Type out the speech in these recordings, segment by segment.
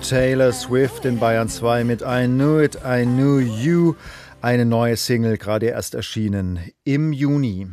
Taylor Swift in Bayern 2 mit I Knew It, I Knew You. Eine neue Single, gerade erst erschienen im Juni.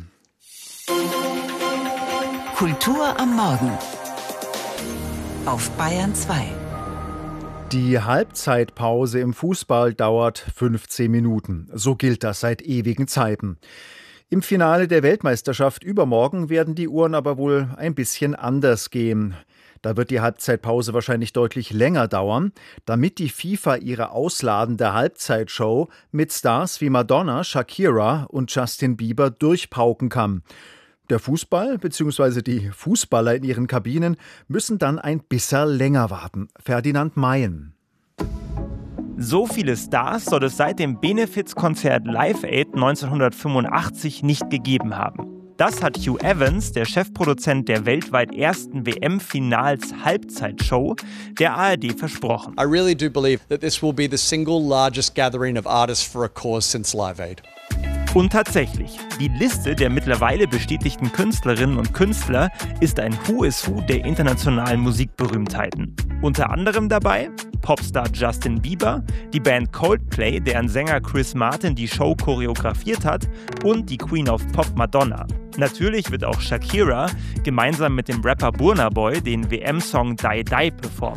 Kultur am Morgen auf Bayern 2. Die Halbzeitpause im Fußball dauert 15 Minuten. So gilt das seit ewigen Zeiten. Im Finale der Weltmeisterschaft übermorgen werden die Uhren aber wohl ein bisschen anders gehen. Da wird die Halbzeitpause wahrscheinlich deutlich länger dauern, damit die FIFA ihre ausladende Halbzeitshow mit Stars wie Madonna, Shakira und Justin Bieber durchpauken kann. Der Fußball bzw. die Fußballer in ihren Kabinen müssen dann ein bisschen länger warten. Ferdinand Mayen. So viele Stars soll es seit dem Benefizkonzert Live Aid 1985 nicht gegeben haben. Das hat Hugh Evans, der Chefproduzent der weltweit ersten WM-Finals Halbzeitshow, der ARD versprochen. I really do believe that this will be the single largest gathering of artists for a cause since Live Aid. Und tatsächlich, die Liste der mittlerweile bestätigten Künstlerinnen und Künstler ist ein Who is Who der internationalen Musikberühmtheiten. Unter anderem dabei Popstar Justin Bieber, die Band Coldplay, deren Sänger Chris Martin die Show choreografiert hat, und die Queen of Pop Madonna. Natürlich wird auch Shakira gemeinsam mit dem Rapper Burna Boy den WM-Song Die Die performen.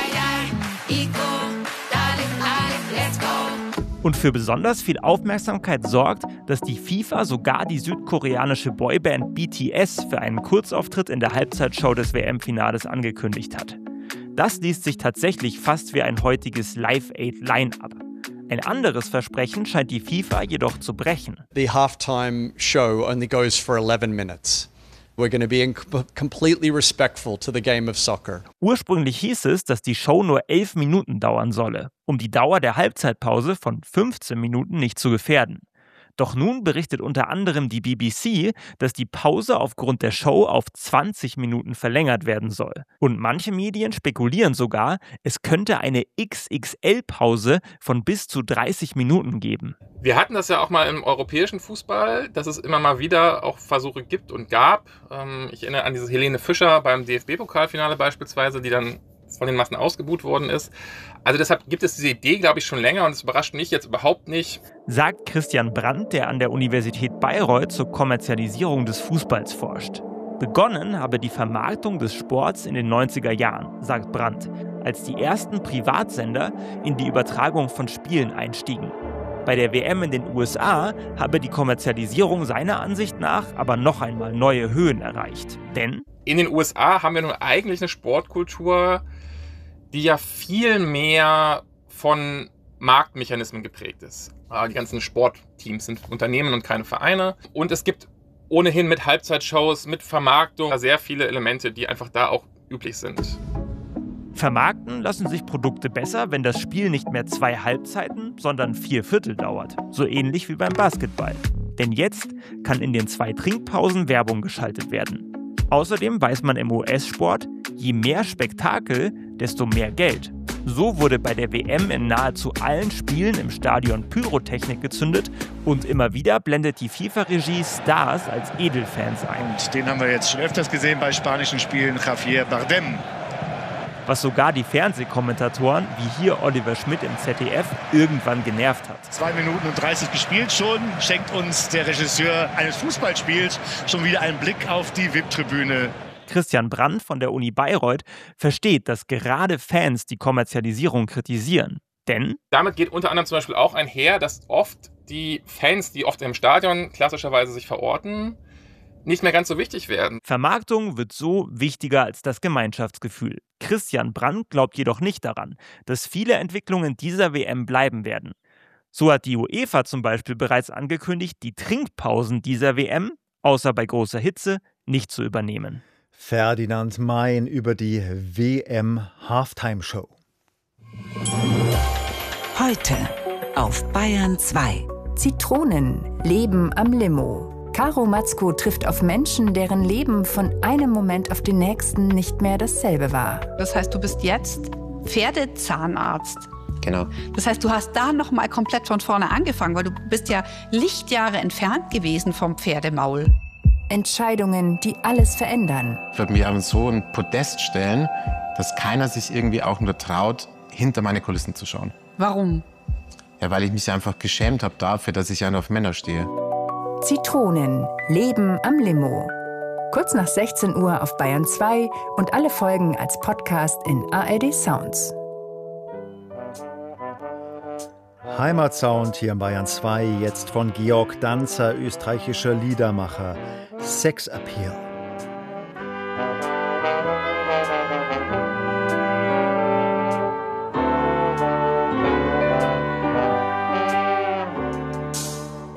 Und für besonders viel Aufmerksamkeit sorgt, dass die FIFA sogar die südkoreanische Boyband BTS für einen Kurzauftritt in der Halbzeitshow des WM-Finales angekündigt hat. Das liest sich tatsächlich fast wie ein heutiges Live-Aid-Line-Up. Ein anderes Versprechen scheint die FIFA jedoch zu brechen. The halftime show only goes for 11 minutes. We're going to be completely respectful to the game of soccer. Ursprünglich hieß es, dass die Show nur 11 Minuten dauern solle, um die Dauer der Halbzeitpause von 15 Minuten nicht zu gefährden. Doch nun berichtet unter anderem die BBC, dass die Pause aufgrund der Show auf 20 Minuten verlängert werden soll. Und manche Medien spekulieren sogar, es könnte eine XXL-Pause von bis zu 30 Minuten geben. Wir hatten das ja auch mal im europäischen Fußball, dass es immer mal wieder auch Versuche gibt und gab. Ich erinnere an diese Helene Fischer beim DFB-Pokalfinale beispielsweise, die dann von den Massen ausgebuht worden ist. Also deshalb gibt es diese Idee, glaube ich, schon länger und es überrascht mich jetzt überhaupt nicht. Sagt Christian Brandt, der an der Universität Bayreuth zur Kommerzialisierung des Fußballs forscht. Begonnen habe die Vermarktung des Sports in den 90er Jahren, sagt Brandt, als die ersten Privatsender in die Übertragung von Spielen einstiegen. Bei der WM in den USA habe die Kommerzialisierung seiner Ansicht nach aber noch einmal neue Höhen erreicht. Denn in den USA haben wir nun eigentlich eine Sportkultur, die ja viel mehr von Marktmechanismen geprägt ist. Die ganzen Sportteams sind Unternehmen und keine Vereine. Und es gibt ohnehin mit Halbzeitshows, mit Vermarktung sehr viele Elemente, die einfach da auch üblich sind. Vermarkten lassen sich Produkte besser, wenn das Spiel nicht mehr 2 Halbzeiten, sondern 4/4 dauert. So ähnlich wie beim Basketball. Denn jetzt kann in den 2 Trinkpausen Werbung geschaltet werden. Außerdem weiß man im US-Sport, je mehr Spektakel, desto mehr Geld. So wurde bei der WM in nahezu allen Spielen im Stadion Pyrotechnik gezündet und immer wieder blendet die FIFA-Regie Stars als Edelfans ein. Und den haben wir jetzt schon öfters gesehen bei spanischen Spielen, Javier Bardem. Was sogar die Fernsehkommentatoren, wie hier Oliver Schmidt im ZDF, irgendwann genervt hat. 2 Minuten und 30 gespielt schon, schenkt uns der Regisseur eines Fußballspiels schon wieder einen Blick auf die VIP-Tribüne. Christian Brandt von der Uni Bayreuth versteht, dass gerade Fans die Kommerzialisierung kritisieren. Denn damit geht unter anderem zum Beispiel auch einher, dass oft die Fans, die oft im Stadion klassischerweise sich verorten, nicht mehr ganz so wichtig werden. Vermarktung wird so wichtiger als das Gemeinschaftsgefühl. Christian Brandt glaubt jedoch nicht daran, dass viele Entwicklungen dieser WM bleiben werden. So hat die UEFA zum Beispiel bereits angekündigt, die Trinkpausen dieser WM, außer bei großer Hitze, nicht zu übernehmen. Ferdinand Mayen über die WM-Halftime-Show. Heute auf Bayern 2. Zitronen leben am Limo. Caro Matzko trifft auf Menschen, deren Leben von einem Moment auf den nächsten nicht mehr dasselbe war. Das heißt, du bist jetzt Pferdezahnarzt. Genau. Das heißt, du hast da noch mal komplett von vorne angefangen, weil du bist ja Lichtjahre entfernt gewesen vom Pferdemaul. Entscheidungen, die alles verändern. Ich würde mich auf so ein Podest stellen, dass keiner sich irgendwie auch nur traut, hinter meine Kulissen zu schauen. Warum? Ja, weil ich mich einfach geschämt habe dafür, dass ich ja nur auf Männer stehe. Zitronen, Leben am Limo. Kurz nach 16 Uhr auf Bayern 2 und alle Folgen als Podcast in ARD Sounds. Heimatsound hier in Bayern 2, jetzt von Georg Danzer, österreichischer Liedermacher. Sex Appeal.